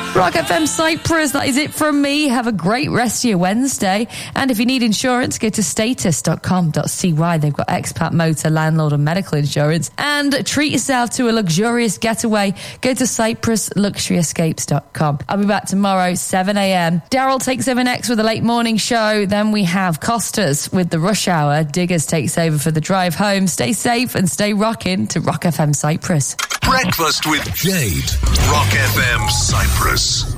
Rock FM Cyprus, that is it from me. Have a great rest of your Wednesday. And if you need insurance, go to status.com.cy. They've got expat, motor, landlord and medical insurance. And treat yourself to a luxurious getaway. Go to cyprusluxuryescapes.com. I'll be back tomorrow, 7 a.m. Daryl takes over next with a late morning show. Then we have Costas with the rush hour. Diggers takes over for the drive home. Stay safe and stay rocking to Rock FM Cyprus. Breakfast with Jade. Rock FM Cyprus.